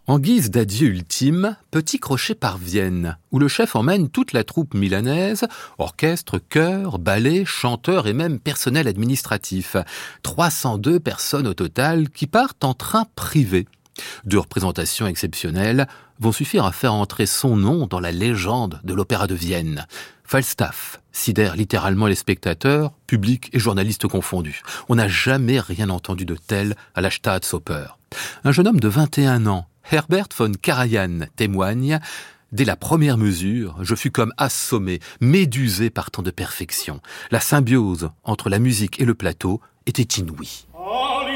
En guise d'adieu ultime, petit crochet par Vienne, où le chef emmène toute la troupe milanaise, orchestre, chœur, ballet, chanteurs et même personnel administratif. 302 personnes au total qui partent en train privé. 2 représentations exceptionnelles vont suffire à faire entrer son nom dans la légende de l'Opéra de Vienne. Falstaff sidère littéralement les spectateurs, publics et journalistes confondus. On n'a jamais rien entendu de tel à la Staatsoper. Un jeune homme de 21 ans, Herbert von Karajan, témoigne « Dès la première mesure, je fus comme assommé, médusé par tant de perfection. La symbiose entre la musique et le plateau était inouïe. »